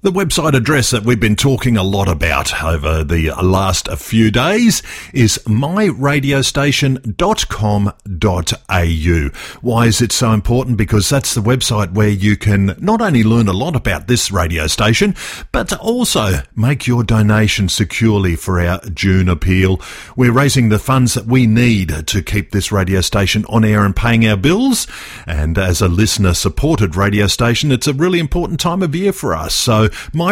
The website address that we've been talking a lot about over the last few days is myradiostation.com.au. Why is it so important? Because that's the website where you can not only learn a lot about this radio station, but also make your donation securely for our June appeal. We're raising the funds that we need to keep this radio station on air and paying our bills. And as a listener-supported radio station, it's a really important time of year for us. So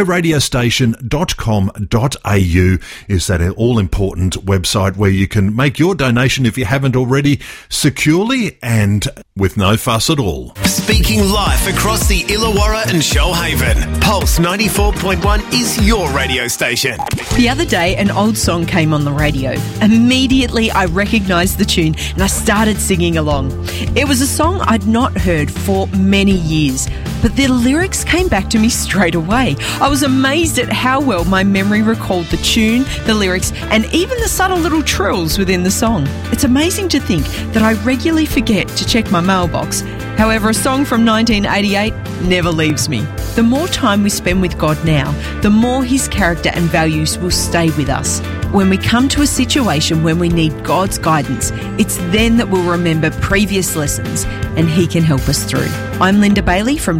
myradiostation.com.au is that all-important website where you can make your donation, if you haven't already, securely and with no fuss at all. Speaking live across the Illawarra and Shoalhaven, Pulse 94.1 is your radio station. The other day, an old song came on the radio. Immediately, I recognised the tune and I started singing along. It was a song I'd not heard for many years, but the lyrics came back to me straight away. I was amazed at how well my memory recalled the tune, the lyrics, and even the subtle little trills within the song. It's amazing to think that I regularly forget to check my mailbox. However, a song from 1988 never leaves me. The more time we spend with God now, the more His character and values will stay with us. When we come to a situation when we need God's guidance, it's then that we'll remember previous lessons and He can help us through. I'm Linda Bailey from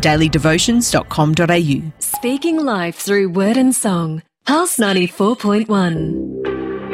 dailydevotions.com.au. Speaking life through word and song. Pulse 94.1.